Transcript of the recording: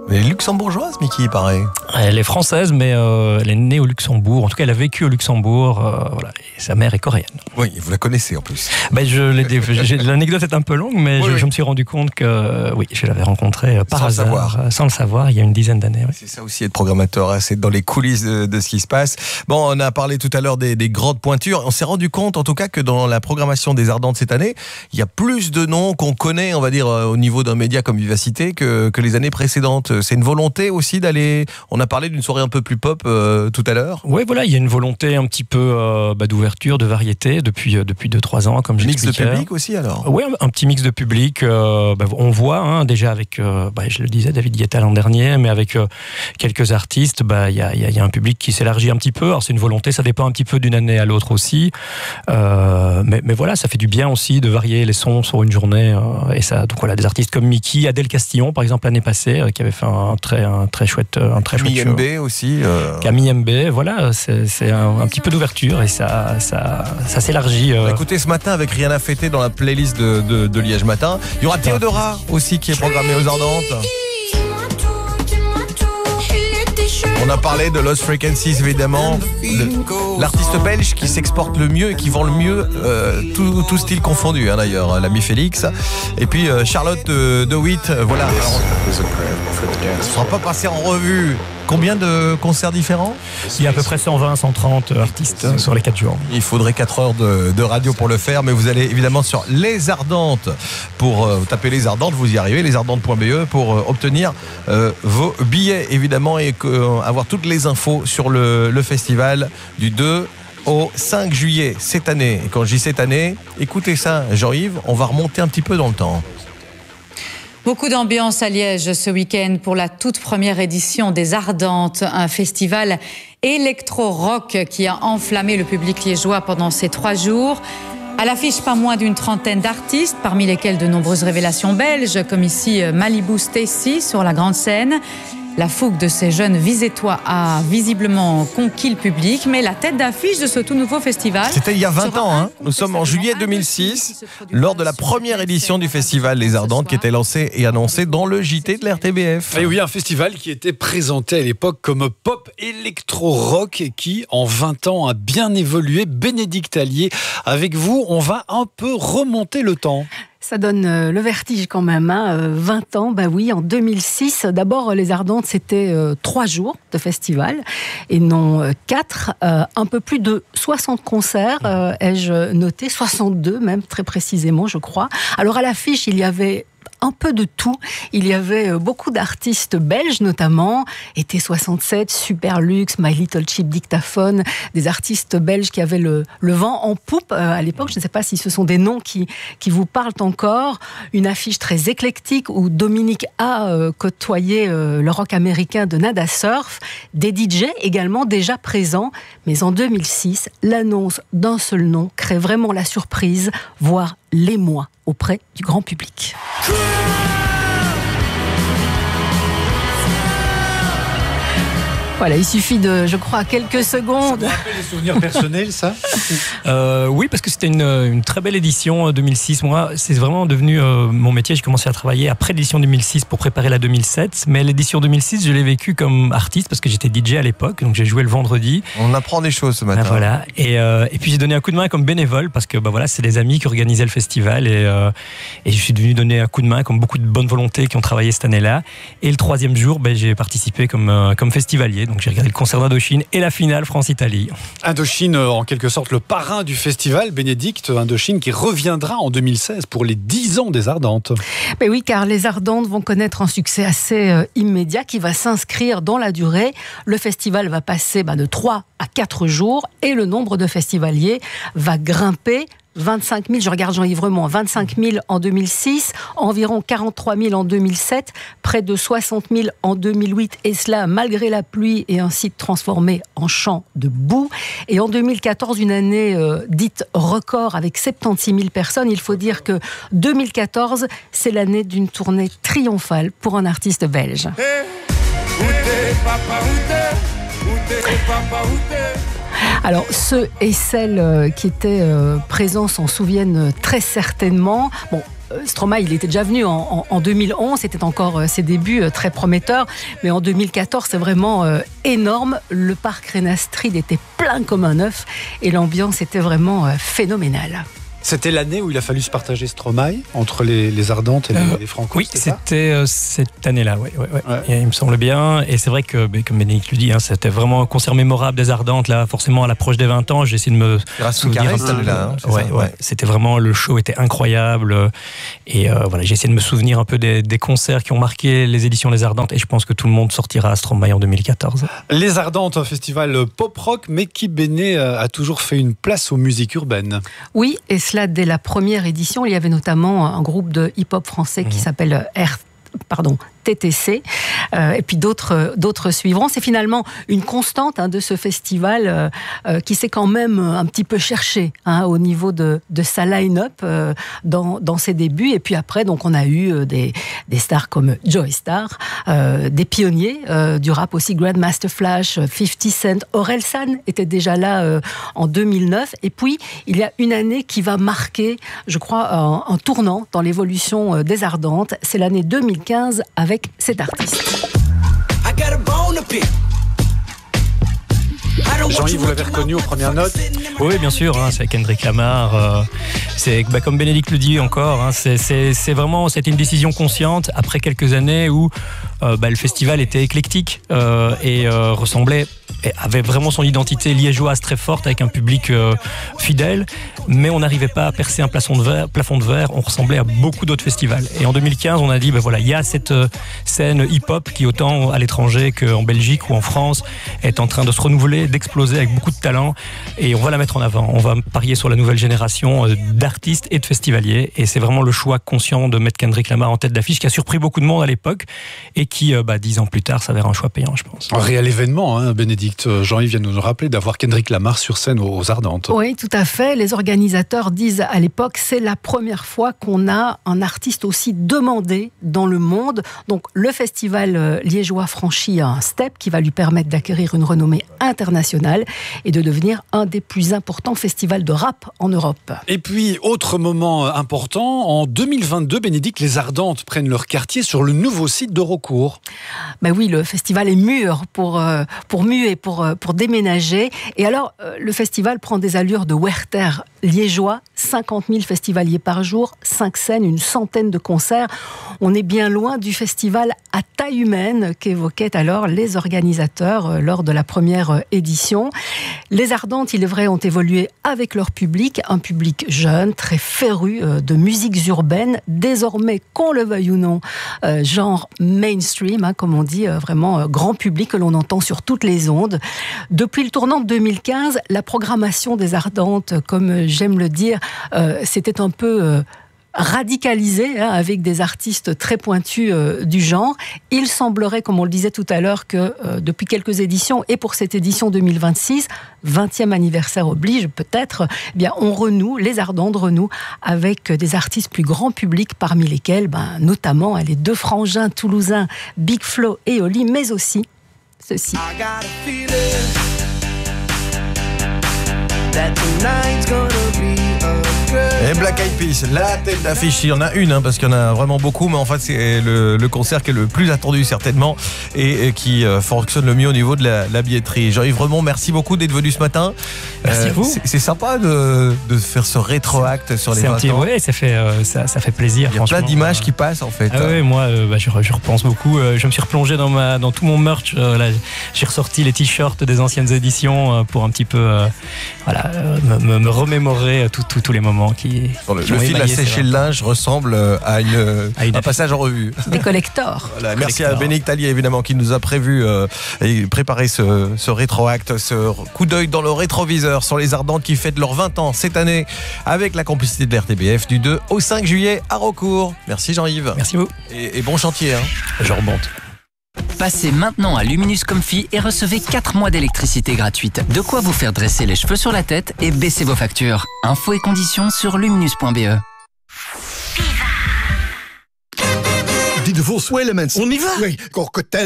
Elle est luxembourgeoise, Mickey, il paraît. Elle est française, mais elle est née au Luxembourg. En tout cas, elle a vécu au Luxembourg. Voilà. Et sa mère est coréenne. Oui, vous la connaissez en plus. L'anecdote est un peu longue, mais oui. Je me suis rendu compte que je l'avais rencontrée par hasard, sans le savoir, il y a une dizaine d'années. Oui. C'est ça aussi être programmateur, hein, c'est dans les coulisses de ce qui se passe. Bon, on a parlé tout à l'heure des grandes pointures. On s'est rendu compte, en tout cas, que dans la programmation des Ardentes cette année, il y a plus de noms qu'on connaît, on va dire, au niveau d'un média comme Vivacité que les années précédentes. C'est une volonté aussi d'aller... On a parlé d'une soirée un peu plus pop tout à l'heure. Oui, voilà, il y a une volonté un petit peu d'ouverture, de variété depuis 2-3 ans, comme j'expliquais. Mix de public aussi, alors? Oui, un petit mix de public. On voit déjà avec, je le disais, David Guetta l'an dernier, mais avec quelques artistes, il y a un public qui s'élargit un petit peu. Alors c'est une volonté, ça dépend un petit peu d'une année à l'autre aussi. Mais voilà, ça fait du bien aussi de varier les sons sur une journée. Et ça, donc voilà, des artistes comme Mickey, Adèle Castillon, par exemple, l'année passée, qui avait fait un très chouette show. Camille MB aussi. Camille MB, voilà, c'est un petit peu d'ouverture et ça s'élargit. Écoutez, ce matin, avec Rien à fêter dans la playlist de Liège Matin, il y aura Théodora aussi qui est programmée aux Ardentes. On a parlé de Lost Frequencies, évidemment, l'artiste belge qui s'exporte le mieux et qui vend le mieux, tout style confondu, d'ailleurs, l'ami Félix. Et puis Charlotte de Witt, voilà. Alors, on ne sera pas passé en revue. Combien de concerts différents? Il y a à peu près 120-130 artistes sur les 4 jours. Il faudrait 4 heures de radio pour le faire, mais vous allez évidemment sur Les Ardentes pour taper Les Ardentes, vous y arrivez, lesardentes.be pour obtenir vos billets évidemment et avoir toutes les infos sur le festival du 2 au 5 juillet cette année. Et quand je dis cette année, écoutez ça, Jean-Yves, on va remonter un petit peu dans le temps. Beaucoup d'ambiance à Liège ce week-end pour la toute première édition des Ardentes, un festival électro-rock qui a enflammé le public liégeois pendant ces 3 jours. À l'affiche, pas moins d'une trentaine d'artistes, parmi lesquels de nombreuses révélations belges, comme ici Malibu Stacy sur la grande scène. La fougue de ces jeunes Visetois a visiblement conquis le public, mais la tête d'affiche de ce tout nouveau festival... C'était il y a 20 ans, hein. Nous sommes en juillet 2006, lors de la première édition du festival Les Ardentes qui était lancée et annoncée dans le JT de l'RTBF. Et oui, un festival qui était présenté à l'époque comme pop électro-rock et qui, en 20 ans, a bien évolué. Bénédicte Allier, avec vous, on va un peu remonter le temps. Ça donne le vertige quand même, 20 ans, oui, en 2006. D'abord, Les Ardentes, c'était 3 jours de festival et non 4. Un peu plus de 60 concerts, ai-je noté, 62 même, très précisément, je crois. Alors à l'affiche, il y avait un peu de tout. Il y avait beaucoup d'artistes belges, notamment Été 67, Superlux, My Little Chip Dictaphone, des artistes belges qui avaient le vent en poupe à l'époque. Je ne sais pas si ce sont des noms qui vous parlent encore. Une affiche très éclectique où Dominique a côtoyé le rock américain de Nada Surf. Des DJ également déjà présents. Mais en 2006, l'annonce d'un seul nom crée vraiment la surprise, voire l'émoi auprès du grand public. Voilà, il suffit de, je crois, quelques secondes. Ça vous rappelle des souvenirs personnels, ça? Oui, parce que c'était une très belle édition 2006. Moi, c'est vraiment devenu mon métier. J'ai commencé à travailler après l'édition 2006 pour préparer la 2007. Mais l'édition 2006, je l'ai vécue comme artiste parce que j'étais DJ à l'époque. Donc j'ai joué le vendredi. On apprend des choses ce matin. Voilà. Et puis j'ai donné un coup de main comme bénévole parce que voilà, c'est des amis qui organisaient le festival. Et je suis devenu donner un coup de main comme beaucoup de bonne volonté qui ont travaillé cette année-là. Et le 3e jour, j'ai participé comme festivalier. Donc j'ai regardé le concert d'Indochine et la finale France-Italie. Indochine, en quelque sorte, le parrain du festival, Bénédicte. Indochine qui reviendra en 2016 pour les 10 ans des Ardentes. Mais oui, car les Ardentes vont connaître un succès assez immédiat qui va s'inscrire dans la durée. Le festival va passer de 3 à 4 jours et le nombre de festivaliers va grimper. 25 000, je regarde Jean-Yves Remond, 25 000 en 2006, environ 43 000 en 2007, près de 60 000 en 2008, et cela malgré la pluie et un site transformé en champ de boue. Et en 2014, une année dite record avec 76 000 personnes. Il faut dire que 2014, c'est l'année d'une tournée triomphale pour un artiste belge. Alors, ceux et celles qui étaient présents s'en souviennent très certainement. Bon, Stromae, il était déjà venu en 2011, c'était encore ses débuts très prometteurs, mais en 2014, c'est vraiment énorme. Le parc Rena Street était plein comme un œuf et l'ambiance était vraiment phénoménale. C'était l'année où il a fallu se partager Stromae entre les Ardentes et les Franco. Oui, c'était cette année-là, ouais. Et, il me semble bien. Et c'est vrai que, comme Bénédicte le dit, c'était vraiment un concert mémorable des Ardentes. Là, forcément, à l'approche des 20 ans, j'ai essayé de me souvenir. C'était vraiment, le show était incroyable. Et voilà, j'ai essayé de me souvenir un peu des concerts qui ont marqué les éditions des Ardentes. Et je pense que tout le monde sortira à Stromae en 2014. Les Ardentes, un festival pop-rock, mais qui, Béné, a toujours fait une place aux musiques urbaines. Oui, et cela dès la première édition. Il y avait notamment un groupe de hip-hop français qui s'appelle TTC, et puis d'autres suivront. C'est finalement une constante de ce festival qui s'est quand même un petit peu cherché au niveau de sa line-up dans ses débuts. Et puis après, donc, on a eu des stars comme Joey Starr, des pionniers du rap aussi, Grandmaster Flash, 50 Cent, Orelsan était déjà là en 2009. Et puis, il y a une année qui va marquer, je crois, un tournant dans l'évolution des Ardentes. C'est l'année 2015 avec cet artiste. Jean-Yves, vous l'avez reconnu aux premières notes? Oui, bien sûr, c'est Kendrick Lamar. C'est comme Bénédicte le dit encore, c'est vraiment, c'était une décision consciente après quelques années où le festival était éclectique et ressemblait, avait vraiment son identité liégeoise très forte avec un public fidèle, mais on n'arrivait pas à percer un plafond de verre. On ressemblait à beaucoup d'autres festivals. Et en 2015, on a dit, il y a cette scène hip-hop qui, autant à l'étranger qu'en Belgique ou en France, est en train de se renouveler, d'exploser avec beaucoup de talent, et on va la mettre en avant. On va parier sur la nouvelle génération d'artistes et de festivaliers, et c'est vraiment le choix conscient de mettre Kendrick Lamar en tête d'affiche qui a surpris beaucoup de monde à l'époque et qui, 10 ans plus tard, s'avère un choix payant, je pense. Un réel événement, Bénédicte. Jean-Yves vient de nous rappeler d'avoir Kendrick Lamar sur scène aux Ardentes. Oui, tout à fait. Les organisateurs disent à l'époque, c'est la première fois qu'on a un artiste aussi demandé dans le monde. Donc le festival liégeois franchit un step qui va lui permettre d'acquérir une renommée internationale et de devenir un des plus importants festivals de rap en Europe. Et puis, autre moment important, en 2022, Bénédicte, les Ardentes prennent leur quartier sur le nouveau site d'Eurocourt. Oui, le festival est mûr pour muer, pour déménager. Et alors, le festival prend des allures de Werther liégeois, 50 000 festivaliers par jour, 5 scènes, une centaine de concerts. On est bien loin du festival à taille humaine qu'évoquaient alors les organisateurs lors de la première édition. Les Ardentes, il est vrai, ont évolué avec leur public, un public jeune, très féru de musiques urbaines, désormais, qu'on le veuille ou non, genre mainstream, comme on dit, vraiment grand public que l'on entend sur toutes les ondes. Depuis le tournant de 2015, la programmation des Ardentes, comme j'aime le dire, c'était un peu radicalisé, avec des artistes très pointus du genre. Il semblerait, comme on le disait tout à l'heure, que depuis quelques éditions, et pour cette édition 2026, 20e anniversaire oblige peut-être, on renoue, les Ardentes renouent avec des artistes plus grand public, parmi lesquels notamment les deux frangins toulousains Big Flo et Oli, mais aussi ceci. Et Black Eyed Peas, la tête d'affiche, il y en a une, parce qu'il y en a vraiment beaucoup, mais en fait c'est le concert qui est le plus attendu certainement et qui fonctionne le mieux au niveau de la billetterie. Jean-Yves Remond, merci beaucoup d'être venu ce matin. Merci à vous. C'est sympa de faire ce rétro-acte sur les 20 ans. Oui, ça fait plaisir. Il y a plein d'images qui passent en fait. Oui, moi je repense beaucoup. Je me suis replongé dans tout mon merch. Là, j'ai ressorti les t-shirts des anciennes éditions pour un petit peu me remémorer tous les moments qui le fil à sécher le linge ressemble à un passage en revue. Des collectors. Voilà, merci à Bénédicte Allier évidemment qui nous a prévu et préparé ce rétroacte, ce coup d'œil dans le rétroviseur sur les Ardentes qui fêtent leurs 20 ans cette année avec la complicité de l'RTBF du 2 au 5 juillet à Rocourt. Merci Jean-Yves. Merci vous. Et bon chantier. Je remonte. Passez maintenant à Luminus Comfy et recevez 4 mois d'électricité gratuite. De quoi vous faire dresser les cheveux sur la tête et baisser vos factures. Infos et conditions sur luminus.be. Die de vol Elements. On y va? Oui, cocktail.